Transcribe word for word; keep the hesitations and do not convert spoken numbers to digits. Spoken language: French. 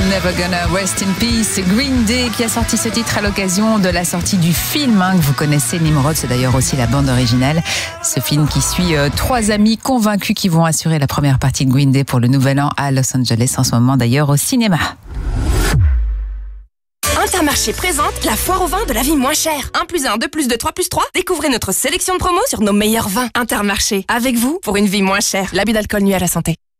Never Gonna Rest in Peace. C'est Green Day qui a sorti ce titre à l'occasion de la sortie du film hein, que vous connaissez, Nimrod. C'est d'ailleurs aussi la bande originale. Ce film qui suit euh, trois amis convaincus qui vont assurer la première partie de Green Day pour le Nouvel An à Los Angeles, en ce moment d'ailleurs au cinéma. Intermarché présente la foire au vin de la vie moins chère. un plus un, deux plus deux, trois plus trois. Découvrez notre sélection de promos sur nos meilleurs vins. Intermarché, avec vous pour une vie moins chère. L'abus d'alcool nuit à la santé.